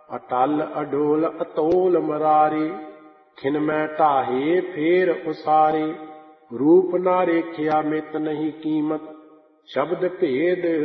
ਅਟਲ ਅਡੋਲ ਅਤੋਲ ਮਰਾਰੇ। ਖਿਨ ਮੈਂ ਢਾਹੇ ਫੇਰ ਉਸਾਰੇ। ਰੂਪ ਨਾ ਰੇਖਿਆ ਮਿਤ ਨਹੀਂ ਕੀਮਤ। ਸ਼ਬਦ ਭੇਦ